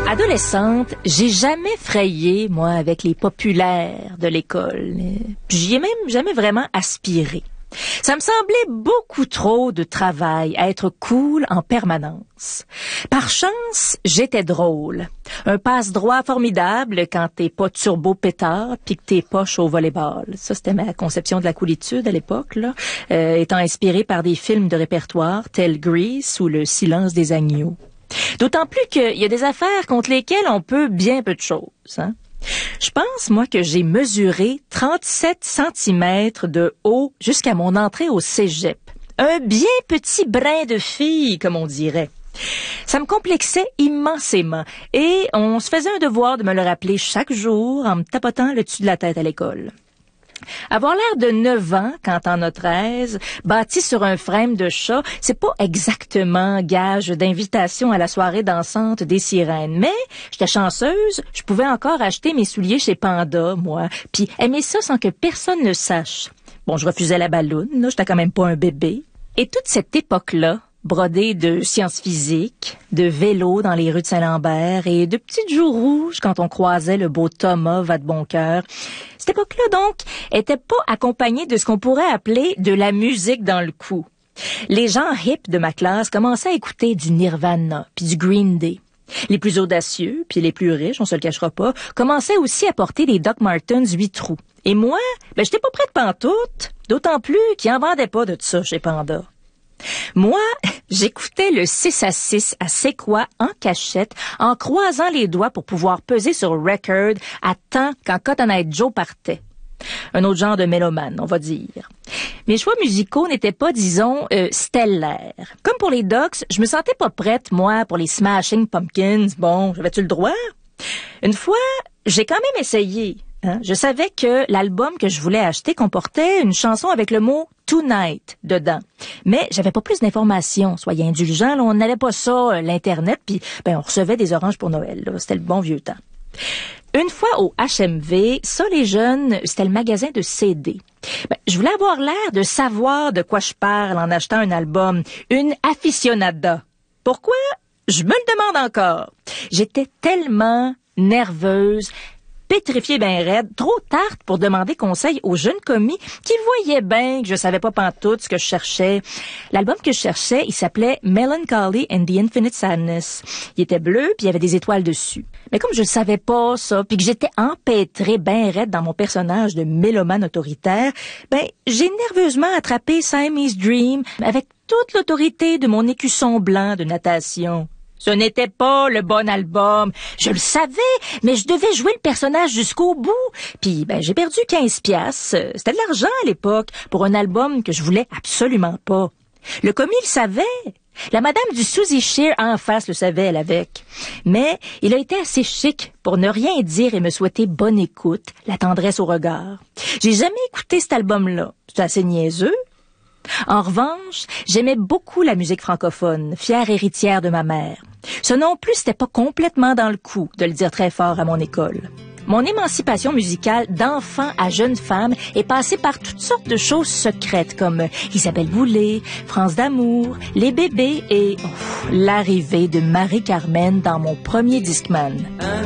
Adolescente, j'ai jamais frayé, moi, avec les populaires de l'école. J'y ai même jamais vraiment aspiré. Ça me semblait beaucoup trop de travail à être cool en permanence. Par chance, j'étais drôle. Un passe-droit formidable quand t'es pas turbo-pétard pis que t'es poche au volleyball. Ça, c'était ma conception de la coolitude à l'époque, là, étant inspirée par des films de répertoire tels Grease ou Le silence des agneaux. D'autant plus qu'il y a des affaires contre lesquelles on peut bien peu de choses, hein. Je pense, moi, que j'ai mesuré 37 centimètres de haut jusqu'à mon entrée au cégep. Un bien petit brin de fille, comme on dirait. Ça me complexait immensément et on se faisait un devoir de me le rappeler chaque jour en me tapotant le dessus de la tête à l'école. Avoir l'air de 9 ans quand t'en as 13, bâti sur un frame de chat, c'est pas exactement gage d'invitation à la soirée dansante des sirènes. Mais j'étais chanceuse, je pouvais encore acheter mes souliers chez Panda, moi, puis aimer ça sans que personne ne sache. Bon, je refusais la balloune, là, j'étais quand même pas un bébé. Et toute cette époque-là, brodée de sciences physiques, de vélo dans les rues de Saint-Lambert et de petites joues rouges quand on croisait le beau Thomas Vadeboncoeur. Cette époque-là, donc, était pas accompagnée de ce qu'on pourrait appeler de la musique dans le cou. Les gens hip de ma classe commençaient à écouter du Nirvana puis du Green Day. Les plus audacieux, puis les plus riches, on se le cachera pas, commençaient aussi à porter des Doc Martens 8 trous. Et moi, j'étais pas prête pantoute, d'autant plus qu'ils en vendaient pas de ça chez Panda. Moi, j'écoutais le 6 à 6 à C'est quoi en cachette, en croisant les doigts pour pouvoir peser sur record à temps quand Cotton Eye Joe partait. Un autre genre de mélomane, on va dire. Mes choix musicaux n'étaient pas, disons, stellaires. Comme pour les Docs, je me sentais pas prête, moi, pour les Smashing Pumpkins. Bon, j'avais-tu le droit? Une fois, j'ai quand même essayé. Hein? Je savais que l'album que je voulais acheter comportait une chanson avec le mot Tonight dedans. Mais j'avais pas plus d'informations. Soyez indulgents, là, on n'avait pas ça, l'Internet, puis on recevait des oranges pour Noël. Là. C'était le bon vieux temps. Une fois au HMV, ça les jeunes, c'était le magasin de CD. Je voulais avoir l'air de savoir de quoi je parle en achetant un album, une aficionada. Pourquoi? Je me le demande encore. J'étais tellement nerveuse, pétrifiée ben raide, trop tarte pour demander conseil aux jeunes commis qui voyaient bien que je savais pas pantoute ce que je cherchais. L'album que je cherchais, il s'appelait Melancholy and the Infinite Sadness. Il était bleu, puis il y avait des étoiles dessus. Mais comme je le savais pas, ça, puis que j'étais empêtrée ben raide dans mon personnage de mélomane autoritaire, j'ai nerveusement attrapé Siamese Dream avec toute l'autorité de mon écusson blanc de natation. Ce n'était pas le bon album. Je le savais, mais je devais jouer le personnage jusqu'au bout. Puis, j'ai perdu 15 piastres. C'était de l'argent à l'époque pour un album que je voulais absolument pas. Le commis le savait. La madame du Suzy Shear en face le savait, elle avec. Mais il a été assez chic pour ne rien dire et me souhaiter bonne écoute, la tendresse au regard. J'ai jamais écouté cet album-là. C'est assez niaiseux. En revanche, j'aimais beaucoup la musique francophone, fière héritière de ma mère. Ce non plus, c'était pas complètement dans le coup de le dire très fort à mon école. Mon émancipation musicale d'enfant à jeune femme est passée par toutes sortes de choses secrètes comme Isabelle Boulay, France d'amour, Les bébés et l'arrivée de Marie-Carmen dans mon premier Discman.